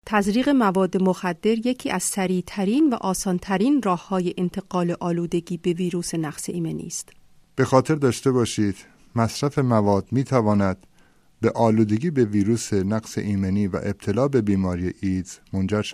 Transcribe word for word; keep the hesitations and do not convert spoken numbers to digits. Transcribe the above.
تزریق مواد مخدر یکی از سریع‌ترین و آسان‌ترین راه‌های انتقال آلودگی به ویروس نقص ایمنی است. به خاطر داشته باشید مصرف مواد می‌تواند به آلودگی به ویروس نقص ایمنی و ابتلا به بیماری ایدز منجر شود.